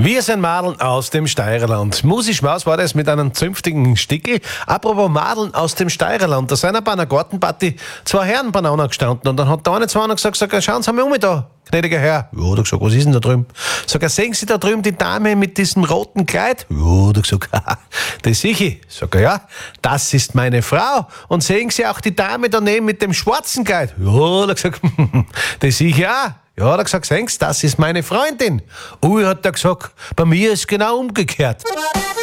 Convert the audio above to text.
Wir sind Madeln aus dem Steirerland. Musischmaus war das mit einem zünftigen Stickel. Apropos Madeln aus dem Steirerland. Da sind bei einer Gartenparty zwei Herren beieinander gestanden und dann hat der eine zu einer gesagt, schauen Sie mal um da, gnädiger Herr. Ja, hat er gesagt, was ist denn da drüben? Sag er, sehen Sie da drüben die Dame mit diesem roten Kleid? Ja, hat er gesagt, haha, das sehe ich. Sag er, ja, das ist meine Frau. Und sehen Sie auch die Dame daneben mit dem schwarzen Kleid? Ja, hat er gesagt, das sehe ich auch. Ja, hat er gesagt, sehen Sie, das ist meine Freundin. Ui, hat er gesagt, bei mir ist genau umgekehrt.